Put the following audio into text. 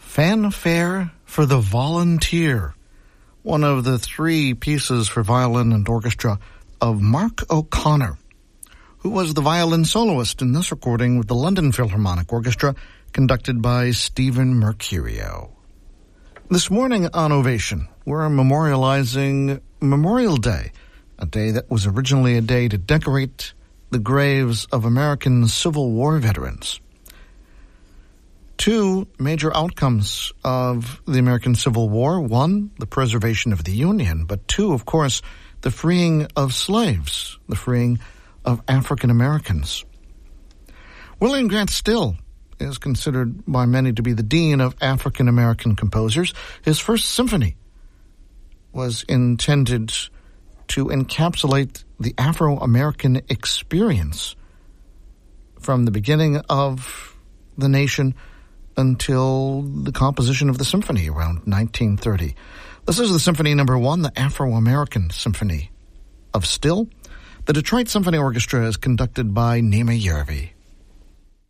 Fanfare for the Volunteer, one of the three pieces for violin and orchestra of Mark O'Connor, who was the violin soloist in this recording with the London Philharmonic Orchestra, conducted by Stephen Mercurio. This morning on Ovation, we're memorializing Memorial Day, a day that was originally a day to decorate the graves of American Civil War veterans. Two major outcomes of the American Civil War: one, the preservation of the Union, but two, of course, the freeing of slaves, the freeing of African Americans. William Grant Still is considered by many to be the dean of African American composers. His first symphony was intended to encapsulate the Afro-American experience from the beginning of the nation until the composition of the symphony around 1930. This is the Symphony No. 1, the Afro-American Symphony of Still. The Detroit Symphony Orchestra is conducted by Nima Yervi.